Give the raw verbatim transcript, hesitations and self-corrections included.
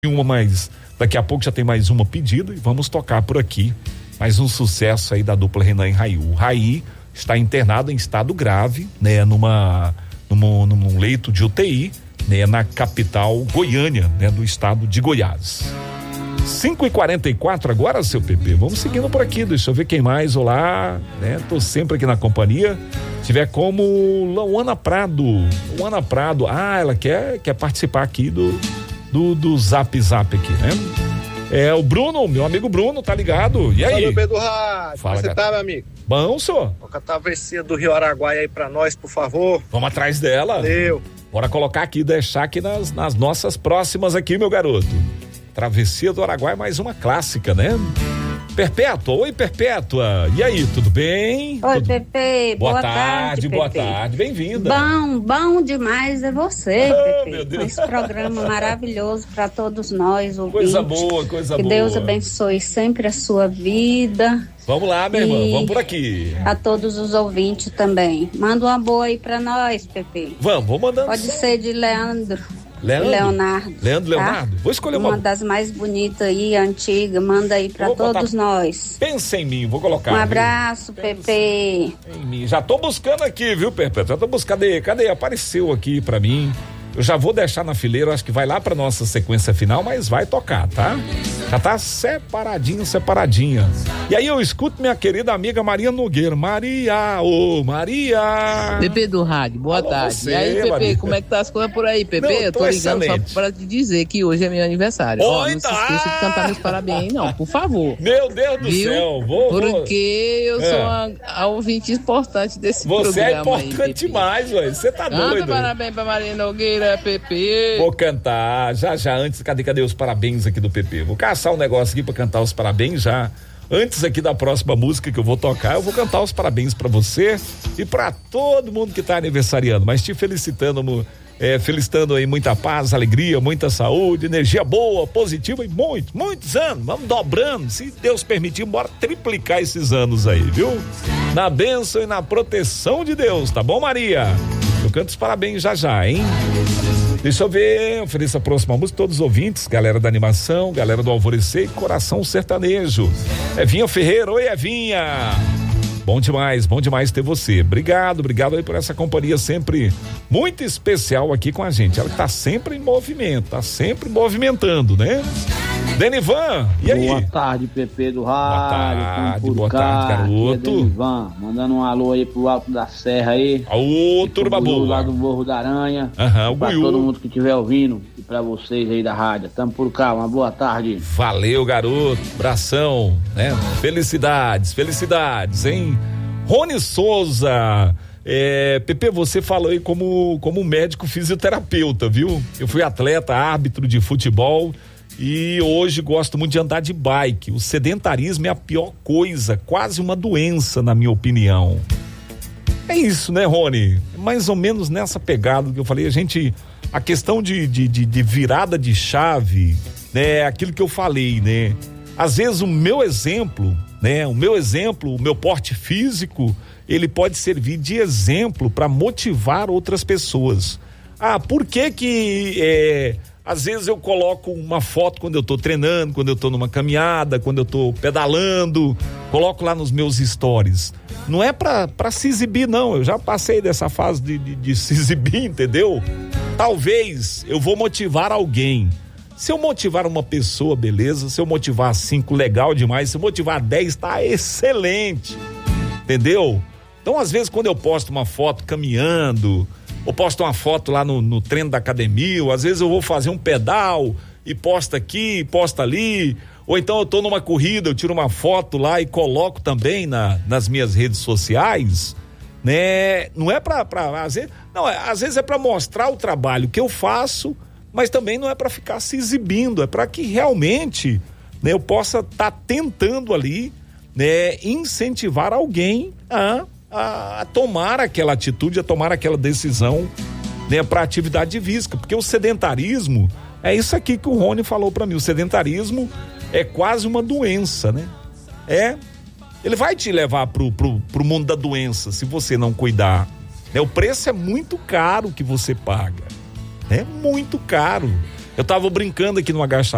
Uma mais, daqui a pouco já tem mais uma pedida e vamos tocar por aqui mais um sucesso aí da dupla Renan e Raí. O Raí está internado em estado grave, né, numa, numa num leito de U T I, né, na capital Goiânia, né, do estado de Goiás. cinco e quarenta e quatro agora, seu Pepe. Vamos seguindo por aqui, deixa eu ver quem mais. Olá, né? Tô sempre aqui na companhia. Se tiver como Luana Prado. Luana Prado. Ah, ela quer, quer participar aqui do Do, do Zap Zap aqui, né? É o Bruno, meu amigo Bruno, tá ligado? E aí? Fala, Pedro Rádio. Fala, Como você cara. tá, meu amigo? Bom, senhor. Toca a travessia do Rio Araguaia aí pra nós, por favor. Vamos atrás dela. Valeu. Bora colocar aqui, deixar aqui nas, nas nossas próximas aqui, meu garoto. Travessia do Araguaia, mais uma clássica, né? Perpétua, oi Perpétua, e aí, tudo bem? Oi, tudo... Pepe, boa, boa tarde, tarde, Pepe. boa tarde, bem-vinda. Bom, bom demais é você, Oh, Pepe, meu Deus. com esse programa maravilhoso para todos nós, ouvintes. Coisa boa, coisa que boa. Que Deus abençoe sempre a sua vida. Vamos lá, minha e irmã, vamos por aqui. A todos os ouvintes também. Manda uma boa aí para nós, Pepe. Vamos, vou mandando. Pode ser de Leandro. Leandro? Leonardo. Leandro tá? Leonardo? Vou escolher uma. Uma das mais bonitas aí, antiga. Manda aí pra Vou botar- todos nós. Pensa em mim, vou colocar. Um viu? abraço, Pepe. Em mim. Já tô buscando aqui, viu, Perpétua? Já tô buscando. Cadê? Cadê? Apareceu aqui pra mim. Eu já vou deixar na fileira, acho que vai lá pra nossa sequência final, mas vai tocar, tá? Já tá separadinho, separadinha. E aí eu escuto minha querida amiga Maria Nogueira. Maria, ô Maria! Pepe do rádio, boa Alô, tarde. você, e aí, Pepe, Maria? como é que tá as coisas por aí, Pepe? Não, Eu tô tô ligando excelente. só pra te dizer que hoje é meu aniversário. Ó, Oi, não tá. se esqueça de cantar meus parabéns aí, não, por favor. Meu Deus do Viu? céu, vou, vou. Porque eu É. sou uma, a ouvinte importante desse Você é programa aí, importante Pepe. demais, velho. Você tá Canta doido. parabéns pra Maria Nogueira, Pepe. Vou cantar, já já, antes, cadê, cadê os parabéns aqui do Pepe? Vou caçar um negócio aqui pra cantar os parabéns já. Antes aqui da próxima música que eu vou tocar, eu vou cantar os parabéns pra você e pra todo mundo que tá aniversariando, mas te felicitando, mo- é, felicitando aí muita paz, alegria, muita saúde, energia boa, positiva e muitos, muitos anos, vamos dobrando, se Deus permitir, bora triplicar esses anos aí, viu? Na bênção e na proteção de Deus, tá bom, Maria? Eu canto os parabéns já já, hein? Deixa eu ver, ofereço a próxima música, todos os ouvintes, galera da animação, galera do Alvorecer e Coração Sertanejo. Evinha Ferreira, oi Evinha. Bom demais, bom demais ter você. Obrigado, obrigado aí por essa companhia sempre muito especial aqui com a gente. Ela que tá sempre em movimento, tá sempre movimentando, né? Denivan, e aí? Boa tarde, Pepe do Boa Rádio. tarde, Por boa cá, tarde, aqui é garoto. Denivan, mandando um alô aí pro Alto da Serra aí. Ô, turma Pro Buiú lá boa. do Morro da Aranha. Aham, o Pra Buiú. todo mundo que estiver ouvindo e pra vocês aí da rádio. Tamo por cá, uma boa tarde. Valeu, garoto. Abração, né? Felicidades, felicidades, hein? Rony Souza. É, Pepe, você falou aí como, como médico fisioterapeuta, viu? Eu fui atleta, árbitro de futebol e hoje gosto muito de andar de bike. O sedentarismo é a pior coisa, quase uma doença, na minha opinião. É isso, né, Rony? Mais ou menos nessa pegada que eu falei, a gente, a questão de, de, de, de virada de chave, né, aquilo que eu falei, né? Às vezes o meu exemplo, né, o meu exemplo, o meu porte físico, ele pode servir de exemplo para motivar outras pessoas. Ah, por que que é, às vezes eu coloco uma foto quando eu tô treinando, quando eu tô numa caminhada, quando eu tô pedalando, coloco lá nos meus stories. Não é pra, pra se exibir, não. Eu já passei dessa fase de, de, de se exibir, entendeu? Talvez eu vou motivar alguém. Se eu motivar uma pessoa, beleza. Se eu motivar cinco, legal demais. Se eu motivar dez, tá excelente. Entendeu? Então, às vezes, quando eu posto uma foto caminhando, ou posto uma foto lá no, no treino da academia, ou às vezes eu vou fazer um pedal e posto aqui, posto ali, ou então eu tô numa corrida, eu tiro uma foto lá e coloco também na, nas minhas redes sociais, né? Não é pra, pra às vezes, não, é, às vezes é pra mostrar o trabalho que eu faço, mas também não é pra ficar se exibindo, é pra que realmente, né, eu possa estar tá tentando ali, né, incentivar alguém a A, a tomar aquela atitude, a tomar aquela decisão, né, para atividade física, porque o sedentarismo é isso aqui que o Rony falou para mim. O sedentarismo é quase uma doença, né? É, ele vai te levar pro, pro, pro mundo da doença se você não cuidar. Né? O preço é muito caro que você paga, é muito caro. Eu tava brincando aqui no agachamento.